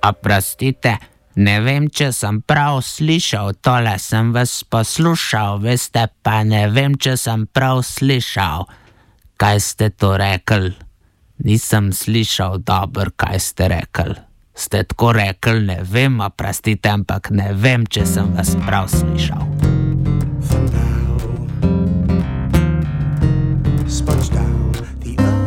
Oprostite, ne vem, če sem prav slišal, tole sem vas poslušal, veste, pa ne vem, če sem prav slišal. Kaj ste to rekli? Nisem slišal dobro, kaj ste rekli. Ste tako rekli, ne vem, oprostite, ampak ne vem, če sem vas prav slišal.